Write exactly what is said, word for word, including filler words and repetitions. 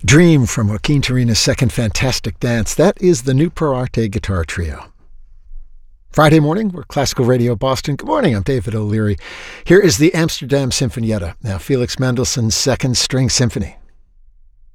Dream from Joaquin Turina's second fantastic dance. That is the new Pro Arte Guitar Trio. Friday morning, we're Classical Radio Boston. Good morning, I'm David O'Leary. Here is the Amsterdam Sinfonietta, now Felix Mendelssohn's Second String Symphony.